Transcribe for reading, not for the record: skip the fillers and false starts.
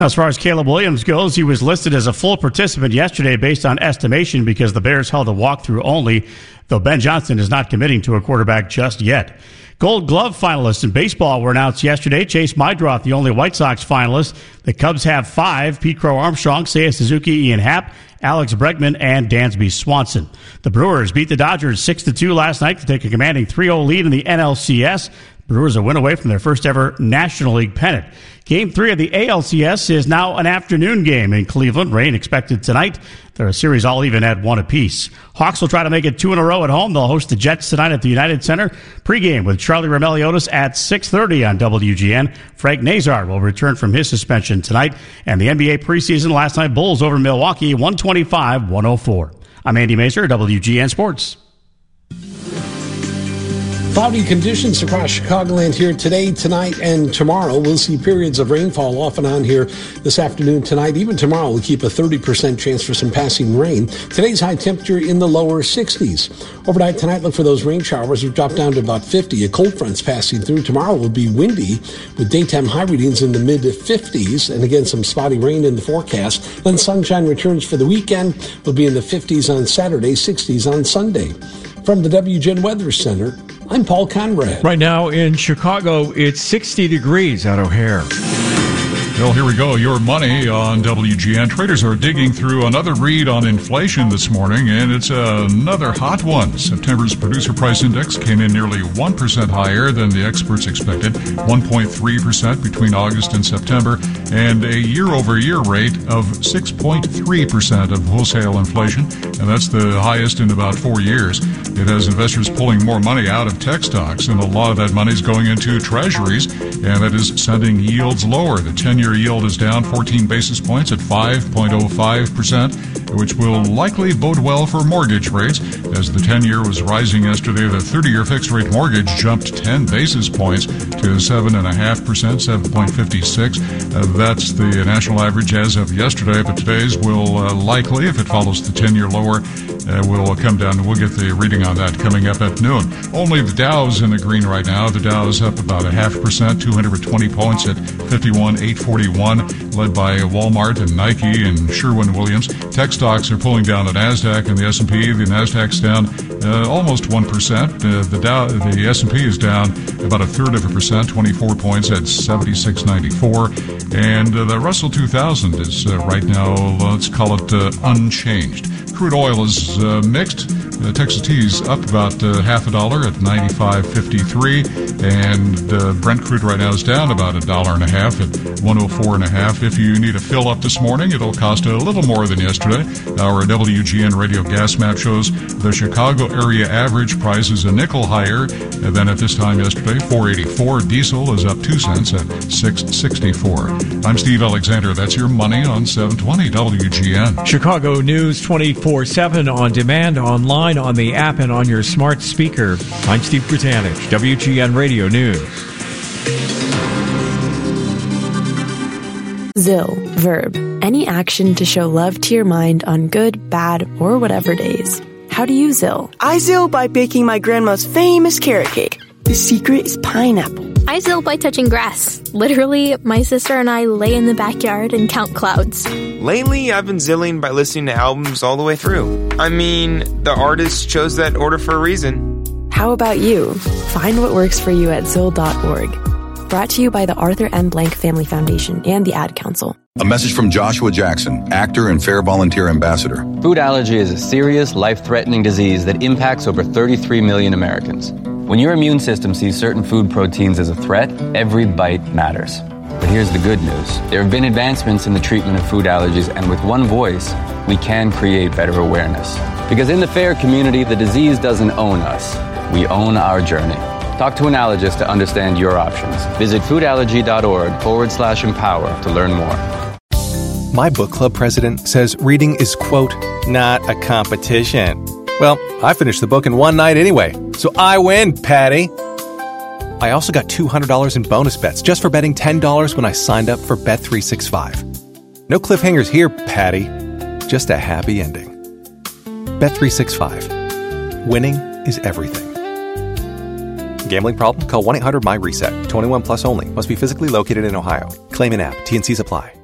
As far as Caleb Williams goes, he was listed as a full participant yesterday based on estimation because the Bears held a walkthrough only, though Ben Johnson is not committing to a quarterback just yet. Gold Glove finalists in baseball were announced yesterday. Chase Meidroth, the only White Sox finalist. The Cubs have 5. Pete Crow Armstrong, Seiya Suzuki, Ian Happ, Alex Bregman, and Dansby Swanson. The Brewers beat the Dodgers 6-2 last night to take a commanding 3-0 lead in the NLCS. Brewers a win away from their first ever National League pennant. Game 3 of the ALCS is now an afternoon game in Cleveland. Rain expected tonight. They're a series all even at 1 apiece. Hawks will try to make it 2 in a row at home. They'll host the Jets tonight at the United Center. Pre-game with Charlie Roumeliotis at 6:30 on WGN. Frank Nazar will return from his suspension tonight. And the NBA preseason last night, Bulls over Milwaukee, 125-104. I'm Andy Mazur, WGN Sports. Cloudy conditions across Chicagoland here today, tonight, and tomorrow. We'll see periods of rainfall off and on here this afternoon, tonight. Even tomorrow, we'll keep a 30% chance for some passing rain. Today's high temperature in the lower 60s. Overnight tonight, look for those rain showers. We've dropped down to about 50. A cold front's passing through. Tomorrow will be windy with daytime high readings in the mid-50s. And again, some spotty rain in the forecast. Then sunshine returns for the weekend. We'll be in the 50s on Saturday, 60s on Sunday. From the WGN Weather Center, I'm Paul Conrad. Right now in Chicago, it's 60 degrees at O'Hare. Well, here we go. Your money on WGN. Traders are digging through another read on inflation this morning, and it's another hot one. September's producer price index came in nearly 1% higher than the experts expected, 1.3% between August and September, and a year-over-year rate of 6.3% of wholesale inflation, and that's the highest in about 4 years. It has investors pulling more money out of tech stocks, and a lot of that money is going into treasuries, and that is sending yields lower. The 10-year yield is down 14 basis points at 5.05%, which will likely bode well for mortgage rates. As the 10-year was rising yesterday, the 30-year fixed-rate mortgage jumped 10 basis points to 7.5%, 7.56. That's the national average as of yesterday, but today's will likely, if it follows the 10-year lower, will come down. We'll get the reading on that coming up at noon. Only the Dow's in the green right now. The Dow is up about 0.5%, 220 points at 51,841, led by Walmart and Nike and Sherwin-Williams. Tech stocks are pulling down the NASDAQ and the S&P. The NASDAQ's down almost 1%. The S&P is down about 0.33%, 24 points at 76.94. And the Russell 2000 is right now, let's call it unchanged. Crude oil is mixed. Texas T's up about $0.50 at 95.53, and Brent crude right now is down about $1.50 at 104.5. If you need a fill up this morning, it'll cost a little more than yesterday. Our WGN radio gas map shows the Chicago area average price is a nickel higher than at this time yesterday, $4.84. Diesel is up 2 cents at $6.64. I'm Steve Alexander. That's your money on 720 WGN. Chicago News 24/7 on demand, online, on the app, and on your smart speaker. I'm Steve Britanich, WGN Radio News. Zill, verb, any action to show love to your mind on good, bad, or whatever days. How do you Zill? I Zill by baking my grandma's famous carrot cake. The secret is pineapple. I Zill by touching grass. Literally, my sister and I lay in the backyard and count clouds. Lately, I've been zilling by listening to albums all the way through. I mean, the artist chose that order for a reason. How about you? Find what works for you at Zill.org. Brought to you by the Arthur M. Blank Family Foundation and the Ad Council. A message from Joshua Jackson, actor and Fair Volunteer Ambassador. Food allergy is a serious, life-threatening disease that impacts over 33 million Americans. When your immune system sees certain food proteins as a threat, every bite matters. But here's the good news. There have been advancements in the treatment of food allergies, and with one voice, we can create better awareness. Because in the FAIR community, the disease doesn't own us. We own our journey. Talk to an allergist to understand your options. Visit foodallergy.org/empower to learn more. My book club president says reading is, quote, not a competition. Well, I finished the book in one night anyway, so I win, Patty. I also got $200 in bonus bets just for betting $10 when I signed up for Bet365. No cliffhangers here, Patty. Just a happy ending. Bet365. Winning is everything. Gambling problem? Call 1-800-MY-RESET. 21 plus only. Must be physically located in Ohio. Claim in app. T&Cs apply.